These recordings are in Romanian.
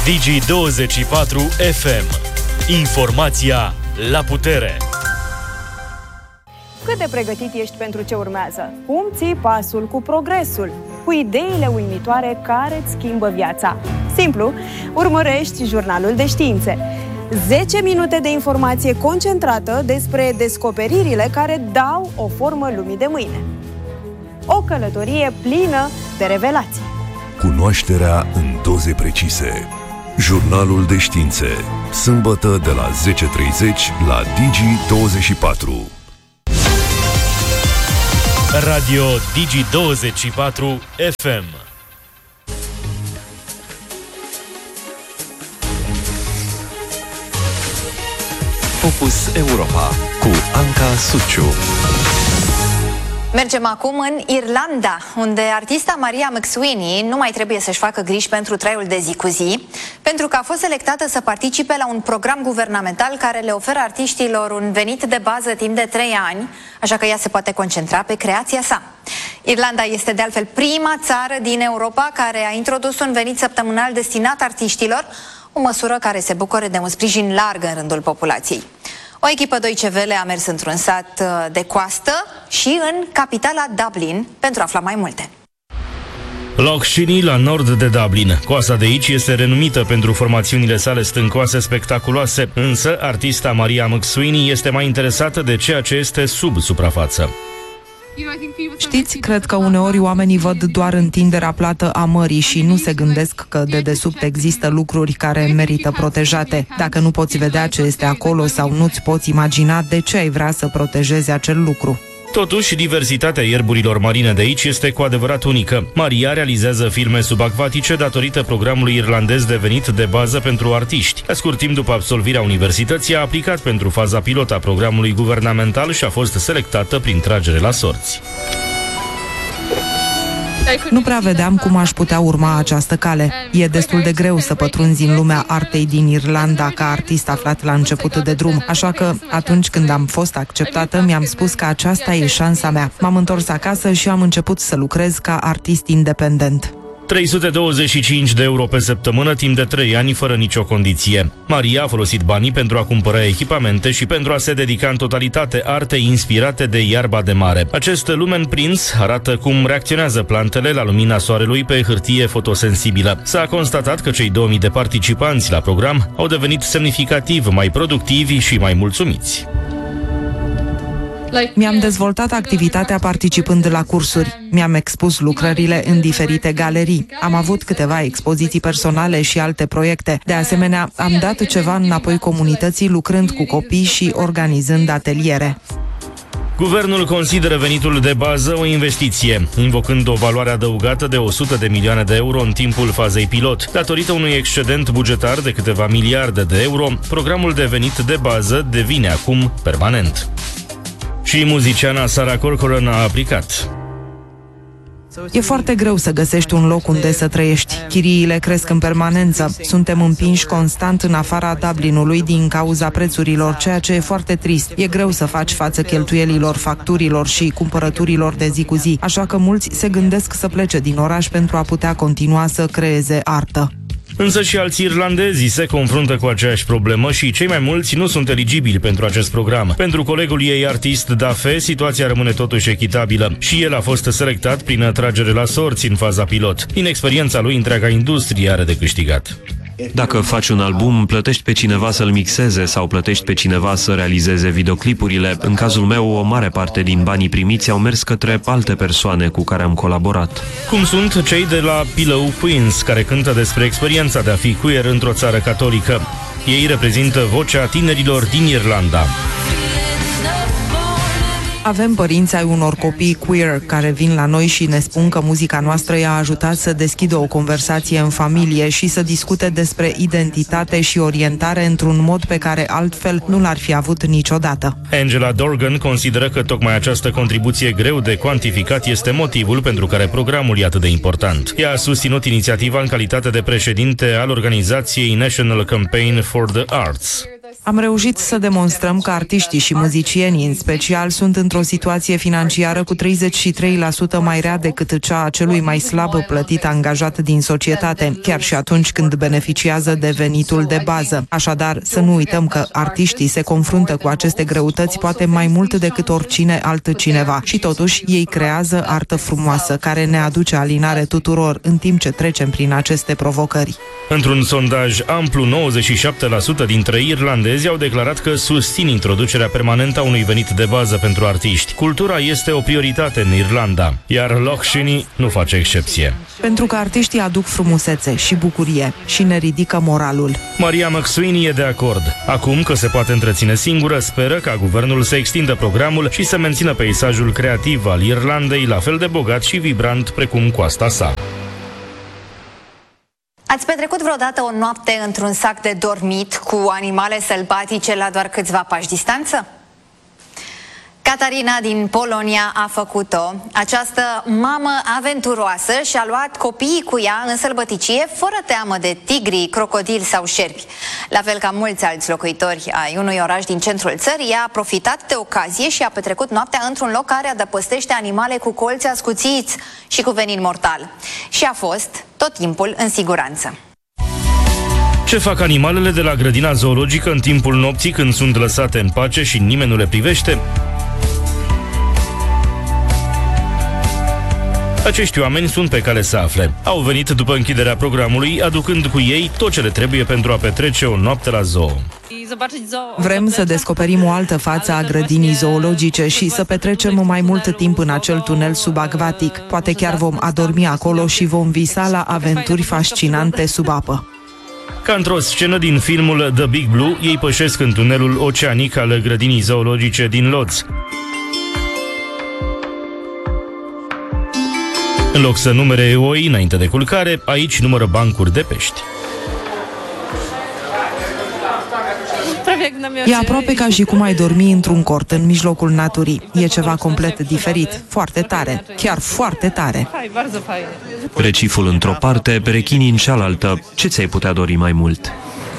Digi24 FM. Informația la putere. Cât de pregătit ești pentru ce urmează? Cum ții pasul cu progresul? Cu ideile uimitoare care îți schimbă viața? Simplu, urmărești jurnalul de științe. 10 minute de informație concentrată despre descoperirile care dau o formă lumii de mâine. O călătorie plină de revelații. Cunoașterea în doze precise. Jurnalul de științe. Sâmbătă de la 10:30 la Digi24. Radio Digi24 FM. Focus Europa cu Anca Suciu. Mergem acum în Irlanda, unde artista Maria McSweeney nu mai trebuie să-și facă griji pentru traiul de zi cu zi, pentru că a fost selectată să participe la un program guvernamental care le oferă artiștilor un venit de bază timp de 3 ani, așa că ea se poate concentra pe creația sa. Irlanda este de altfel prima țară din Europa care a introdus un venit săptămânal destinat artiștilor, o măsură care se bucură de un sprijin larg în rândul populației. O echipă Deutsche Welle a mers într-un sat de coastă și în capitala Dublin pentru a afla mai multe. Loch Sheeney, la nord de Dublin. Coasta de aici este renumită pentru formațiunile sale stâncoase spectaculoase, însă artista Maria McSweeney este mai interesată de ceea ce este sub suprafață. Știți, cred că uneori oamenii văd doar întinderea plată a mării și nu se gândesc că de desubt există lucruri care merită protejate. Dacă nu poți vedea ce este acolo sau nu-ți poți imagina, de ce ai vrea să protejezi acel lucru? Totuși, diversitatea ierburilor marine de aici este cu adevărat unică. Maria realizează filme subacvatice datorită programului irlandez devenit de bază pentru artiști. La scurt timp după absolvirea universității, a aplicat pentru faza pilot a programului guvernamental și a fost selectată prin tragere la sorți. Nu prea vedeam cum aș putea urma această cale. E destul de greu să pătrunzi în lumea artei din Irlanda ca artist aflat la început de drum, așa că atunci când am fost acceptată, mi-am spus că aceasta e șansa mea. M-am întors acasă și am început să lucrez ca artist independent. 325 de euro pe săptămână timp de 3 ani fără nicio condiție. Maria a folosit banii pentru a cumpăra echipamente și pentru a se dedica în totalitate artei inspirate de iarba de mare. Acest lumen prins arată cum reacționează plantele la lumina soarelui pe hârtie fotosensibilă. S-a constatat că cei 2000 de participanți la program au devenit semnificativ mai productivi și mai mulțumiți. Mi-am dezvoltat activitatea participând la cursuri. Mi-am expus lucrările în diferite galerii. Am avut câteva expoziții personale și alte proiecte. De asemenea, am dat ceva înapoi comunității lucrând cu copii și organizând ateliere. Guvernul consideră venitul de bază o investiție, invocând o valoare adăugată de 100 de milioane de euro în timpul fazei pilot. Datorită unui excedent bugetar de câteva miliarde de euro, programul de venit de bază devine acum permanent. Și muziciana Sarah Corcoran a aplicat. E foarte greu să găsești un loc unde să trăiești. Chiriile cresc în permanență. Suntem împinși constant în afara Dublinului din cauza prețurilor, ceea ce e foarte trist. E greu să faci față cheltuielilor, facturilor și cumpărăturilor de zi cu zi, așa că mulți se gândesc să plece din oraș pentru a putea continua să creeze artă. Însă și alți irlandezi se confruntă cu aceeași problemă și cei mai mulți nu sunt eligibili pentru acest program. Pentru colegul ei artist Dafe, situația rămâne totuși echitabilă și el a fost selectat prin atragere la sorți în faza pilot. Din experiența lui, întreaga industrie are de câștigat. Dacă faci un album, plătești pe cineva să-l mixeze sau plătești pe cineva să realizeze videoclipurile. În cazul meu, o mare parte din banii primiți au mers către alte persoane cu care am colaborat. Cum sunt cei de la Pillow Queens, care cântă despre experiența de a fi queer într-o țară catolică. Ei reprezintă vocea tinerilor din Irlanda. Avem părinți ai unor copii queer care vin la noi și ne spun că muzica noastră i-a ajutat să deschidă o conversație în familie și să discute despre identitate și orientare într-un mod pe care altfel nu l-ar fi avut niciodată. Angela Dorgan consideră că tocmai această contribuție greu de cuantificat este motivul pentru care programul e atât de important. Ea a susținut inițiativa în calitate de președinte al organizației National Campaign for the Arts. Am reușit să demonstrăm că artiștii și muzicienii, în special, sunt într-o situație financiară cu 33% mai rea decât cea a celui mai slab plătit angajat din societate, chiar și atunci când beneficiază de venitul de bază. Așadar, să nu uităm că artiștii se confruntă cu aceste greutăți poate mai mult decât oricine altcineva și totuși ei creează artă frumoasă care ne aduce alinare tuturor în timp ce trecem prin aceste provocări. Într-un sondaj amplu, 97% dintre irlandezi au declarat că susțin introducerea permanentă a unui venit de bază pentru artiști. Cultura este o prioritate în Irlanda, iar Loch Sheeney nu face excepție. Pentru că artiștii aduc frumusețe și bucurie și ne ridică moralul. Maria McSweeney e de acord. Acum că se poate întreține singură, speră ca guvernul să extindă programul și să mențină peisajul creativ al Irlandei la fel de bogat și vibrant precum coasta sa. Ați petrecut vreodată o noapte într-un sac de dormit cu animale sălbatice la doar câțiva pași distanță? Catarina din Polonia a făcut-o. Această mamă aventuroasă și-a luat copiii cu ea în sălbăticie, fără teamă de tigri, crocodili sau șerpi. La fel ca mulți alți locuitori ai unui oraș din centrul țării, ea a profitat de ocazie și a petrecut noaptea într-un loc care adăpostește animale cu colți ascuțiți și cu venin mortal. Și a fost tot timpul în siguranță. Ce fac animalele de la grădina zoologică în timpul nopții când sunt lăsate în pace și nimeni nu le privește? Acești oameni sunt pe cale să afle. Au venit după închiderea programului, aducând cu ei tot ce le trebuie pentru a petrece o noapte la zoo. Vrem să descoperim o altă față a grădinii zoologice și să petrecem mai mult timp în acel tunel subacvatic. Poate chiar vom adormi acolo și vom visa la aventuri fascinante sub apă. Ca într-o scenă din filmul The Big Blue, ei pășesc în tunelul oceanic al grădinii zoologice din Lodz. În loc să numere oi înainte de culcare, aici numără bancuri de pești. E aproape ca și cum ai dormi într-un cort în mijlocul naturii. E ceva complet diferit, foarte tare, chiar foarte tare. Reciful într-o parte, perechinii în cealaltă. Ce ți-ai putea dori mai mult?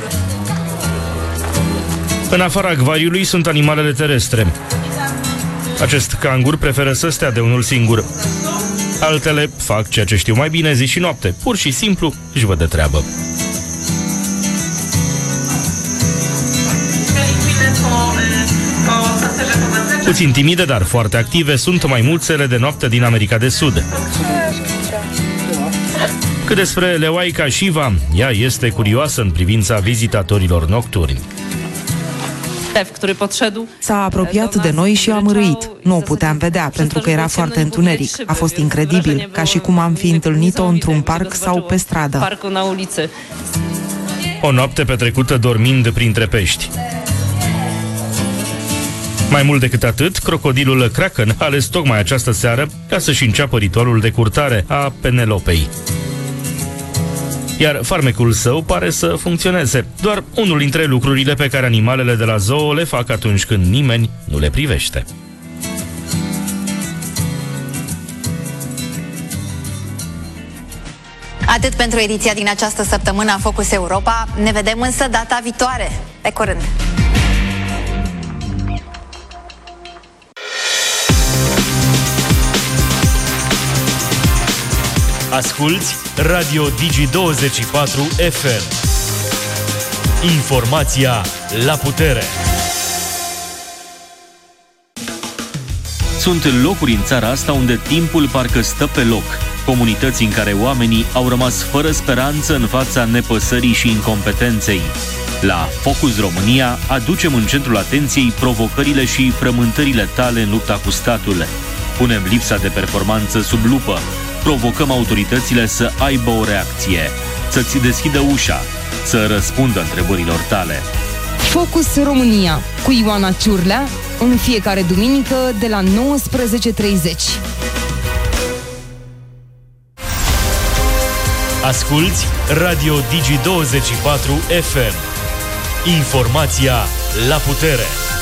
În afara acvariului sunt animalele terestre. Acest cangur preferă să stea de unul singur. Altele fac ceea ce știu mai bine zi și noapte. Pur și simplu își văd de treabă. Puțin timide, dar foarte active, sunt maimuțele de noapte din America de Sud. Cât despre leoaica Shiva, ea este curioasă în privința vizitatorilor nocturni. S-a apropiat de noi și a mărâit. Nu o puteam vedea pentru că era foarte întuneric. A fost incredibil, ca și cum am fi întâlnit-o într-un parc sau pe stradă. O noapte petrecută dormind printre pești. Mai mult decât atât, crocodilul Kraken a ales tocmai această seară ca să-și înceapă ritualul de curtare a Penelopei. Iar farmecul său pare să funcționeze. Doar unul dintre lucrurile pe care animalele de la zoo le fac atunci când nimeni nu le privește. Atât pentru ediția din această săptămână a Focus Europa. Ne vedem însă data viitoare. Pe curând! Asculți Radio Digi24 FM. Informația la putere. Sunt locuri în țara asta unde timpul parcă stă pe loc. Comunități în care oamenii au rămas fără speranță în fața nepăsării și incompetenței. La Focus România aducem în centrul atenției provocările și frământările tale în lupta cu statul. Punem lipsa de performanță sub lupă. Provocăm autoritățile să aibă o reacție, să-ți deschidă ușa, să răspundă întrebărilor tale. Focus România cu Ioana Ciurlea în fiecare duminică de la 19:30. Asculți Radio Digi24 FM. Informația la putere.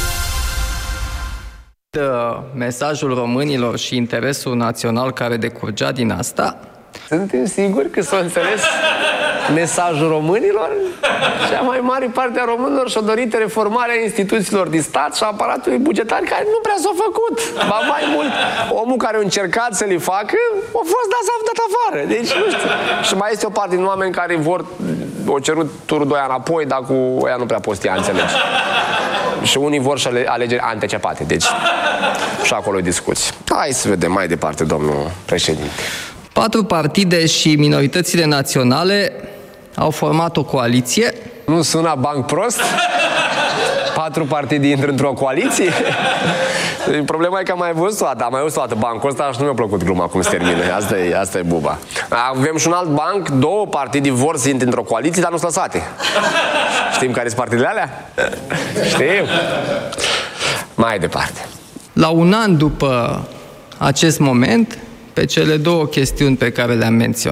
Mesajul românilor și interesul național care decurgea din asta. Suntem siguri că s-a înțeles? mesajul românilor. Cea mai mare parte a românilor și-a dorit reformarea instituțiilor de stat și a aparatului bugetar, care nu prea s-a făcut. Ba mai mult, omul care a încercat să le facă a fost dat afară. Deci, nu știu. Și mai este o parte din oameni care au cerut turul 2 ani înapoi, dar cu ea nu prea poți înțelegi. Și unii vor și alegeri anticepate. Deci, și acolo e discuții. Hai să vedem mai departe, domnul președinte. 4 partide și minoritățile naționale au format o coaliție. Nu sună banc prost? 4 partide intră într-o coaliție? Problema e că am mai văzut o dată bancul ăsta și nu mi-a plăcut gluma cum se termină. Asta e buba. Avem și un alt banc, 2 partide vor să intre într-o coaliție, dar nu sunt lăsate. Știm care sunt partidele alea? Știm. Mai departe. La un an după acest moment, pe cele 2 chestiuni pe care le-am menționat,